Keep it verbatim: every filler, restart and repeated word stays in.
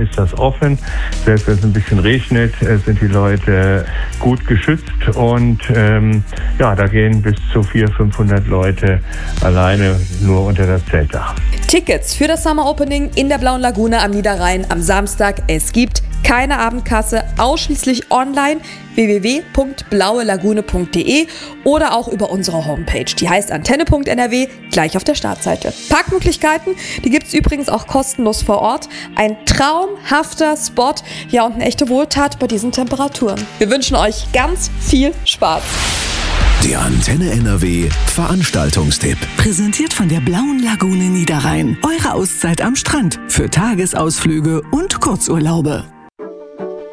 ist das offen. Selbst wenn es ein bisschen regnet, sind die Leute gut geschützt und ähm, ja, da gehen bis zu vierhundert, fünfhundert Leute alleine nur unter das Zeltdach. Tickets für das Summer Opening in der Blauen Lagune am Niederrhein am Samstag. Es gibt keine Abendkasse, ausschließlich online, w w w punkt blaue lagune punkt d e oder auch über unsere Homepage. Die heißt antenne punkt n r w, gleich auf der Startseite. Parkmöglichkeiten, die gibt es übrigens auch kostenlos vor Ort. Ein traumhafter Spot, ja, und eine echte Wohltat bei diesen Temperaturen. Wir wünschen euch ganz viel Spaß. Der Antenne N R W Veranstaltungstipp. Präsentiert von der Blauen Lagune Niederrhein. Eure Auszeit am Strand für Tagesausflüge und Kurzurlaube.